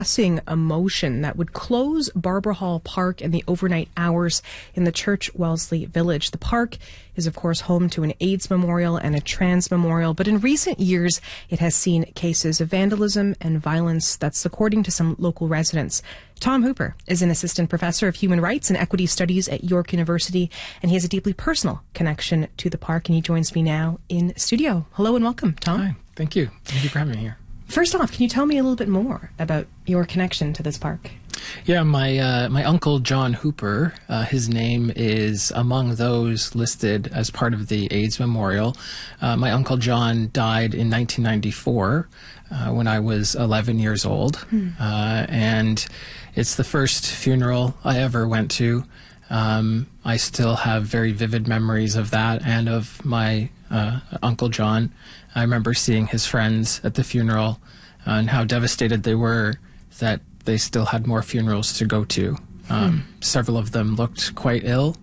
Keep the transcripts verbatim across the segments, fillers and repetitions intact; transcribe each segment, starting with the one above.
Passing a motion that would close Barbara Hall Park in the overnight hours in the Church Wellesley Village. The park is, of course, home to an AIDS memorial and a trans memorial, but in recent years, it has seen cases of vandalism and violence. That's according to some local residents. Tom Hooper is an assistant professor of human rights and equity studies at York University, and he has a deeply personal connection to the park, and he joins me now in studio. Hello and welcome, Tom. Hi, thank you. Thank you for having me here. First off, can you tell me a little bit more about your connection to this park? Yeah, my uh, my uncle John Hooper, uh, his name is among those listed as part of the AIDS Memorial. Uh, my uncle John died in nineteen ninety-four uh, when I was eleven years old, hmm. uh, and it's the first funeral I ever went to. Um, I still have very vivid memories of that and of my uh, Uncle John. I remember seeing his friends at the funeral uh, and how devastated they were that they still had more funerals to go to. Um, hmm. Several of them looked quite ill,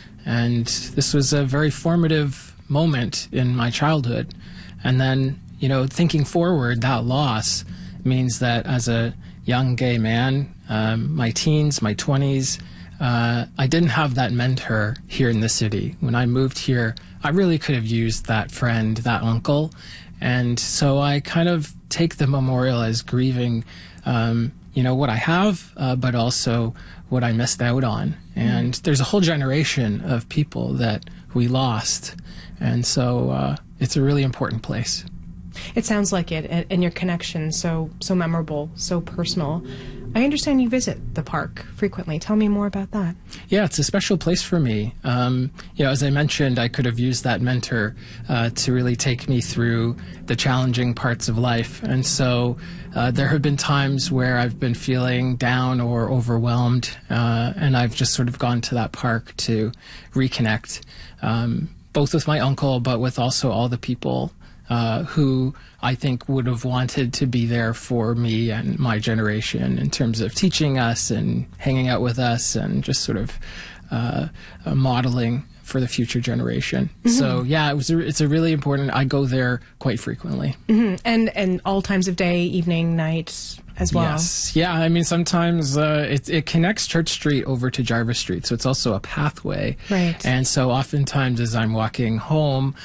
and this was a very formative moment in my childhood. And then, you know, thinking forward, that loss means that as a young gay man, um, my teens, my twenties, Uh, I didn't have that mentor here in the city. When I moved here, I really could have used that friend, that uncle. And so I kind of take the memorial as grieving, um, you know, what I have, uh, but also what I missed out on. And mm. there's a whole generation of people that we lost. And so uh, it's a really important place. It sounds like it, and your connection so so memorable, so personal. I understand you visit the park frequently. Tell me more about that. Yeah, it's a special place for me. Um, you know, as I mentioned, I could have used that mentor uh, to really take me through the challenging parts of life. And so uh, there have been times where I've been feeling down or overwhelmed, uh, and I've just sort of gone to that park to reconnect, um, both with my uncle, but with also all the people Uh, who I think would have wanted to be there for me and my generation in terms of teaching us and hanging out with us and just sort of uh, uh, modeling for the future generation. Mm-hmm. So yeah, it was a, it's a really important. I go there quite frequently. Mm-hmm. And and all times of day, evening, night as well. Yes, yeah. I mean, sometimes uh, it it connects Church Street over to Jarvis Street, so it's also a pathway. Right. And so oftentimes, as I'm walking home,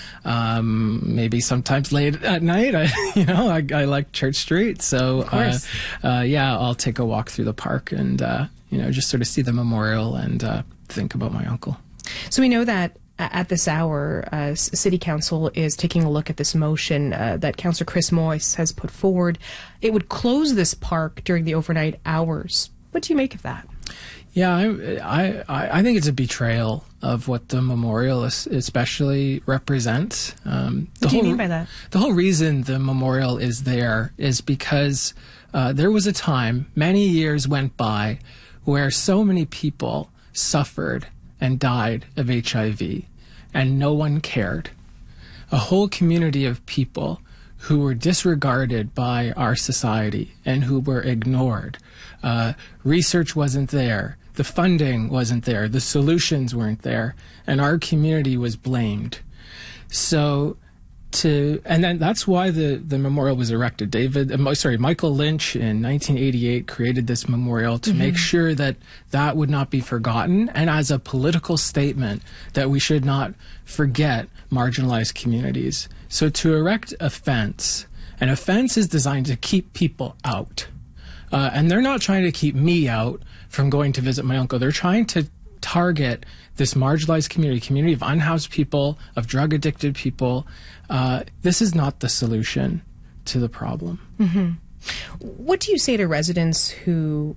um, maybe sometimes late at night, I you know I, I like Church Street, so of course. Uh, uh, yeah, I'll take a walk through the park and uh, you know just sort of see the memorial and uh, think about my uncle. So we know that at this hour, uh, City Council is taking a look at this motion uh, that Councillor Chris Moyse has put forward. It would close this park during the overnight hours. What do you make of that? Yeah, I, I, I think it's a betrayal of what the memorial especially represents. Um, the what do you whole, mean by that? The whole reason the memorial is there is because uh, there was a time, many years went by, where so many people suffered and died of H I V, and no one cared. A whole community of people who were disregarded by our society and who were ignored. Uh, research wasn't there. The funding wasn't there. The solutions weren't there. And our community was blamed. So to, and then that's why the, the memorial was erected. David, uh, sorry, Michael Lynch in nineteen eighty-eight created this memorial to mm-hmm. make sure that that would not be forgotten, and as a political statement that we should not forget marginalized communities. So to erect a fence, and a fence is designed to keep people out. Uh, and they're not trying to keep me out from going to visit my uncle. They're trying to target this marginalized community, community of unhoused people, of drug-addicted people. Uh, this is not the solution to the problem. Mm-hmm. What do you say to residents who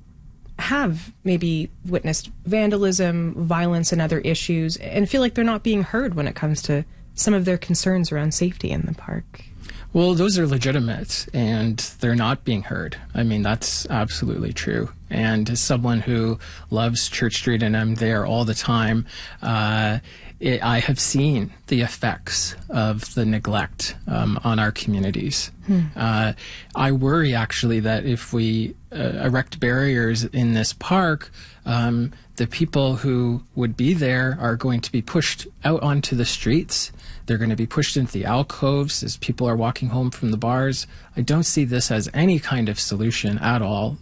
have maybe witnessed vandalism, violence, and other issues, and feel like they're not being heard when it comes to some of their concerns around safety in the park? Well, those are legitimate, and they're not being heard. I mean, that's absolutely true. And as someone who loves Church Street, and I'm there all the time, uh, it, I have seen the effects of the neglect um, on our communities. Hmm. Uh, I worry, actually, that if we uh, erect barriers in this park, um, the people who would be there are going to be pushed out onto the streets. They're going to be pushed into the alcoves as people are walking home from the bars. I don't see this as any kind of solution at all.